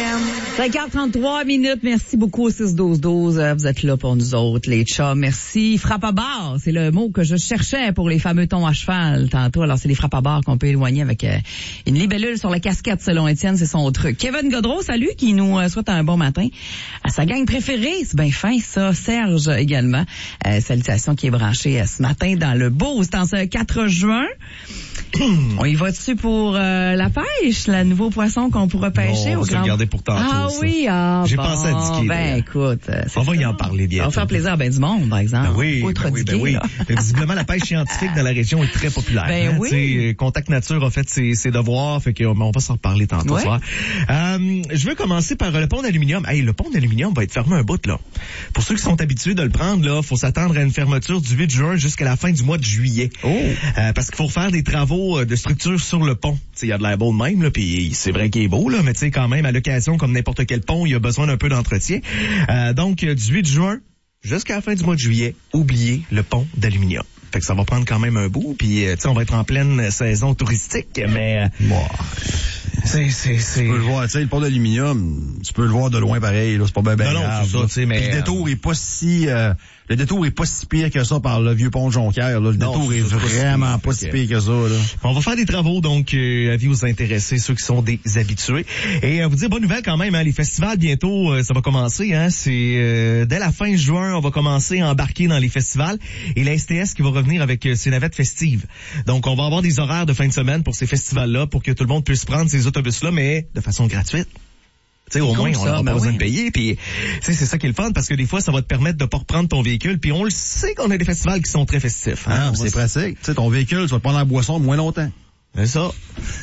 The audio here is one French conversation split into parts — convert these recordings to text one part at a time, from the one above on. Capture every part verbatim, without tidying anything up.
cinq heures trente-trois minutes. Merci beaucoup au six douze douze. Vous êtes là pour nous autres, les chums. Merci. Frappe à barre, c'est le mot que je cherchais pour les fameux tons à cheval tantôt. Alors, c'est les frappes à barre qu'on peut éloigner avec euh, une libellule sur la casquette, selon Étienne. C'est son truc. Kevin Godreau, salut, qui nous euh, souhaite un bon matin à sa gang préférée. C'est bien fin, ça. Serge également. Euh, salutations qui est branchée euh, ce matin dans le Boost en ce quatre juin. On y va dessus pour euh, la pêche, le nouveau poisson qu'on pourra pêcher non, au grand... grand... regarder pour tantôt. Ah ça. oui, ah J'ai bon, pensé à Dicky. Ben écoute, on va y en parler bien. Ça va faire plaisir à ben du monde, par exemple. Ben oui, Outre ben oui, ben Dicky, oui. Visiblement, la pêche scientifique dans la région est très populaire. Ben hein? oui. T'sais, Contact Nature a fait ses, ses devoirs, fait qu'on on va s'en reparler tantôt. Ouais. Soir. Euh, je veux commencer par le pont d'aluminium. Hey, le pont d'aluminium va être fermé un bout là. Pour ceux qui sont habitués de le prendre, là, faut s'attendre à une fermeture du huit juin jusqu'à la fin du mois de juillet. Oh. Euh, parce qu'il faut faire des travaux de structure sur le pont. Il y a de l'air beau de même, là, puis c'est vrai qu'il est beau, là, mais tu sais quand même, à l'occasion, comme n'importe quel pont, il y a besoin d'un peu d'entretien. Euh, donc, du huit juin jusqu'à la fin du mois de juillet, oubliez le pont d'aluminium. Fait que ça va prendre quand même un bout, puis tu sais, on va être en pleine saison touristique, mais... Wow. C'est, c'est, c'est... Tu peux le voir, tu sais, le pont d'aluminium, tu peux le voir de loin pareil, là, c'est pas bien ben non, grave. Non, c'est ça, tu sais, mais... Puis le détour est pas si, euh, le détour est pas si pire que ça par le vieux pont de Jonquière, là. Le non, détour est vraiment pas si pire que ça, là. On va faire des travaux, donc, euh, avis aux intéressés, ceux qui sont des habitués. Et, euh, vous dire, bonne nouvelle quand même, hein, les festivals, bientôt, euh, ça va commencer, hein, c'est, euh, dès la fin juin, on va commencer à embarquer dans les festivals. Et la S T S qui va revenir avec euh, ses navettes festives. Donc, on va avoir des horaires de fin de semaine pour ces festivals-là, pour que tout le monde puisse prendre ces autobus-là, mais de façon gratuite. Tu sais, au moins, on n'a pas ben besoin oui. de payer. Puis, c'est ça qui est le fun, parce que des fois, ça va te permettre de pas reprendre ton véhicule. Puis, on le sait qu'on a des festivals qui sont très festifs. Hein? Ah, c'est va... pratique. Tu sais, ton véhicule, tu vas te prendre la boisson moins longtemps. C'est ça.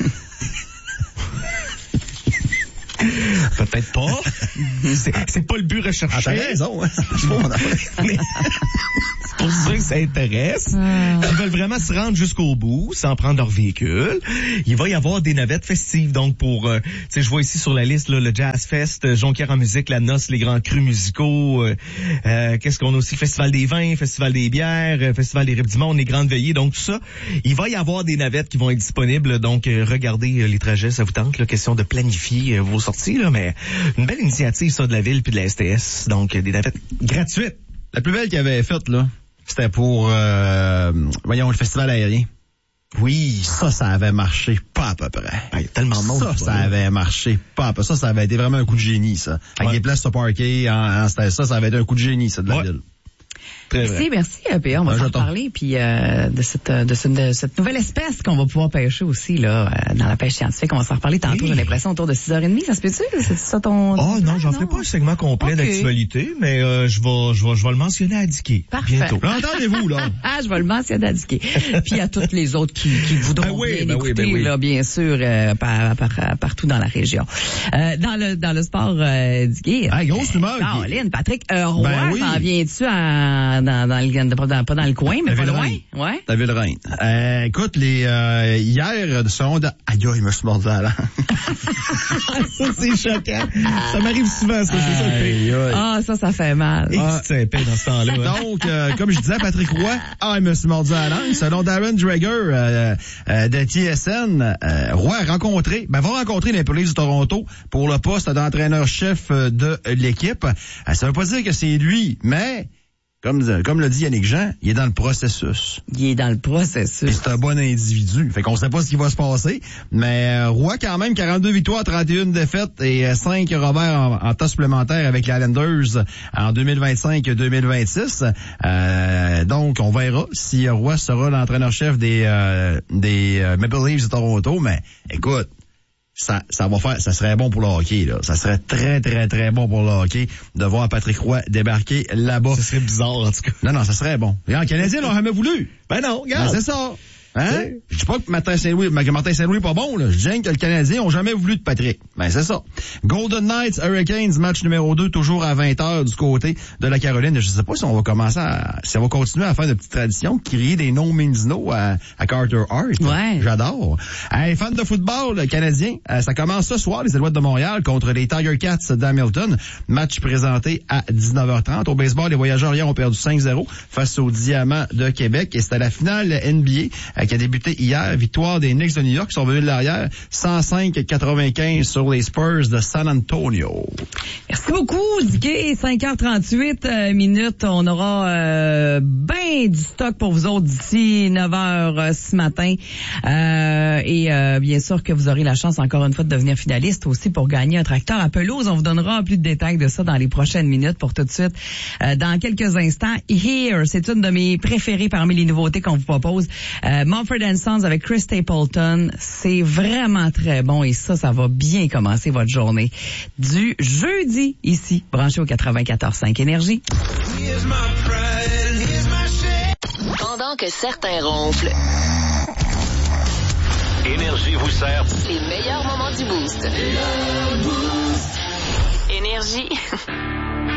Peut-être pas. C'est, c'est pas le but recherché. Ah, t'as raison, hein. C'est pas mon affaire. Mais c'est pour ceux que ça intéresse. Ah. Ils veulent vraiment se rendre jusqu'au bout sans prendre leur véhicule. Il va y avoir des navettes festives. Donc pour, euh, tu sais, je vois ici sur la liste là, le Jazz Fest, Jonquière en musique, la noce, les grands crus musicaux. Euh, euh, qu'est-ce qu'on a aussi? Festival des vins, Festival des bières, euh, Festival des Rives du Monde, les grandes veillées. Donc tout ça, il va y avoir des navettes qui vont être disponibles. Donc euh, regardez euh, les trajets, ça vous tente. Là, question de planifier euh, vos sorties, là, mais une belle initiative ça de la ville puis de la S T S. Donc euh, des navettes gratuites. La plus belle qu'il avait faite, là, c'était pour, euh, voyons, le festival aérien. Oui. Ça, ça avait marché pas à peu près. Il y a tellement de monde. Ça, ça avait marché pas à peu près. Ça, ça avait été vraiment un coup de génie, ça. Avec ouais. des places à parker, en, en, ça, ça avait été un coup de génie, ça, de la ouais. ville. Très Merci, vrai. merci, P A. On va Un s'en jeton. parler, puis euh, de, cette, de, cette, de cette nouvelle espèce qu'on va pouvoir pêcher aussi là euh, dans la pêche scientifique. On va s'en reparler tantôt, Oui. j'ai l'impression, autour de six heures trente. Ça se peut-tu? C'est ça ton... Oh ton non, plan, j'en ferai pas un segment complet Okay. d'actualité, mais euh, je vais je vais je vais le mentionner à Dicky. Parfait. Bientôt. Là, entendez-vous, là? Ah, je vais le mentionner à Dicky. Puis à toutes les autres qui, qui voudront Ben oui, bien ben oui, écouter, ben oui. là, bien sûr, euh, par, par, partout dans la région. Euh, dans le dans le sport, euh, Dicky. Ah, grosse rumeur, Guy. Caroline, Patrick euh, Roy, Ben oui. s'en viens-tu à, dans, dans le, dans, pas dans le coin, mais La pas ville loin? reine. Ouais. La ville reine. Euh, écoute, les, euh, hier, selon, aïe, aïe, il me suis mordu à la langue. Ça, c'est choquant. Ça m'arrive souvent, ça, c'est ça le pire. Aïe, aïe. Ah, ça, ça fait mal. Et Ah. c'est épais dans ce temps-là. hein. Donc, euh, comme je disais à Patrick Roy, ah, il me suis mordu à la langue. Selon Darren Dreger euh, euh, de T S N, euh, Roy a rencontré, ben, va rencontrer les polices de Toronto pour le poste d'entraîneur-chef de l'équipe. Euh, ça veut pas dire que c'est lui, mais comme comme l'a dit Yannick Jean, il est dans le processus. Il est dans le Et processus. c'est un bon individu. Fait qu'on sait pas ce qui va se passer. Mais euh, Roy, quand même, quarante-deux victoires, trente et une défaites et euh, cinq revers en, en temps supplémentaire avec les Islanders en deux mille vingt-cinq deux mille vingt-six. Euh, donc, on verra si Roy sera l'entraîneur-chef des, euh, des euh, Maple Leafs de Toronto. Mais écoute, ça, ça va faire, ça serait bon pour le hockey, là. Ça serait très, très, très bon pour le hockey de voir Patrick Roy débarquer là-bas. Ça serait bizarre, en tout cas. Non, non, ça serait bon. Les Canadiens l'ont jamais voulu. Ben non, Ben, regarde. c'est ça. Hein? T'sais. Je dis pas que Martin Saint-Louis, que Martin Saint-Louis est pas bon, là. Je dis que le Canadien ont jamais voulu de Patrick. Ben, c'est ça. Golden Knights, Hurricanes, match numéro deux, toujours à vingt heures du côté de la Caroline. Je sais pas si on va commencer à, si on va continuer à faire de petites traditions, crier des noms Mendino à, à Carter Hart. Ouais. J'adore. Hey, fan de football, le Canadien, euh, ça commence ce soir, les Alouettes de Montréal contre les Tiger Cats d'Hamilton. Match présenté à dix-neuf heures trente. Au baseball, les Voyageurs hier ont perdu cinq zéro face aux Diamants de Québec. Et c'était la finale N B A euh, qui a débuté hier. Victoire des Knicks de New York qui sont venus de l'arrière. cent cinq à quatre-vingt-quinze sur pour les Spurs de San Antonio. Merci beaucoup, Dicky. cinq heures trente-huit euh, minutes. On aura euh, ben du stock pour vous autres d'ici neuf heures euh, ce matin. Euh, et euh, bien sûr que vous aurez la chance encore une fois de devenir finaliste aussi pour gagner un tracteur à pelouse. On vous donnera plus de détails de ça dans les prochaines minutes. Pour tout de suite, euh, dans quelques instants, Here, c'est une de mes préférées parmi les nouveautés qu'on vous propose. Euh, Mumford and Sons avec Chris Stapleton. C'est vraiment très bon et ça, ça va bien commencer votre journée du jeudi ici, branché au quatre-vingt-quatorze cinq Énergie. Pendant que certains ronflent, Énergie vous sert les meilleurs moments du boost. Énergie.